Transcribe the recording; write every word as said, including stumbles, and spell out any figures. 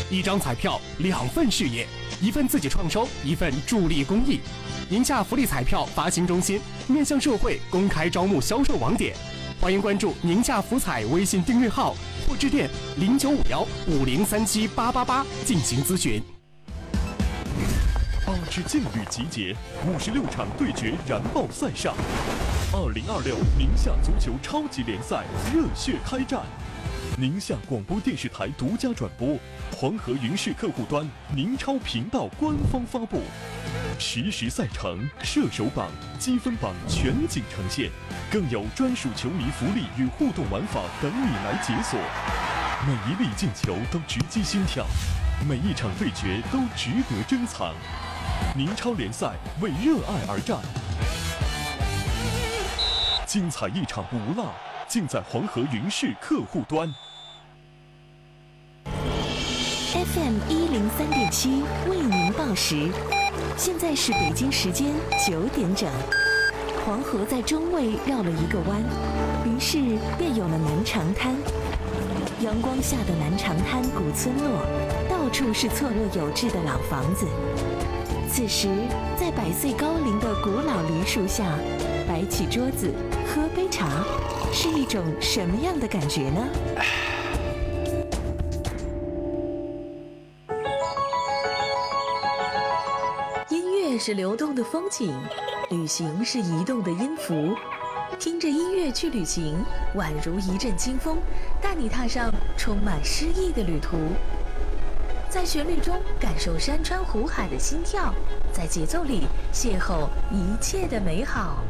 一张彩票两份事业，一份自己创收，一份助力公益。宁夏福利彩票发行中心面向社会公开招募销售网点，欢迎关注宁夏福彩微信订阅号或致电零九五幺五零三七八八八进行咨询。 八支劲旅集结，五十六场对决燃爆赛上。二零二六宁夏足球超级联赛热血开战，宁夏广播电视台独家转播，黄河云视客户端宁超频道官方发布，实时赛程、射手榜、积分榜全景呈现，更有专属球迷福利与互动玩法等你来解锁。每一粒进球都直击心跳，每一场对决都值得珍藏。宁超联赛为热爱而战，精彩一场不落，尽在黄河云视客户端。 F M 一零三点七为您报时，现在是北京时间九点整。黄河在中卫绕了一个弯，于是便有了南长滩。阳光下的南长滩古村落，到处是错落有致的老房子。此时，在百岁高龄的古老梨树下，摆起桌子，喝杯茶，是一种什么样的感觉呢？ 音乐是流动的风景，旅行是移动的音符。听着音乐去旅行，宛如一阵清风，带你踏上充满诗意的旅途。在旋律中感受山川湖海的心跳，在节奏里邂逅一切的美好。